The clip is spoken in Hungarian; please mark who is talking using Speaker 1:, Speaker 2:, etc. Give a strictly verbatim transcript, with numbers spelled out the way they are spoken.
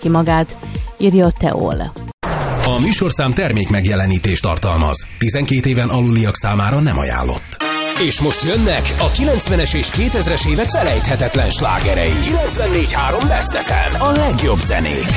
Speaker 1: ki magát, írja a Teol.
Speaker 2: A műsorszám termék megjelenítést tartalmaz. tizenkét éven aluliak számára nem ajánlott. És most jönnek a kilencvenes és kétezres évek felejthetetlen slágerei. kilencvennégy három Best ef em, a legjobb zenék.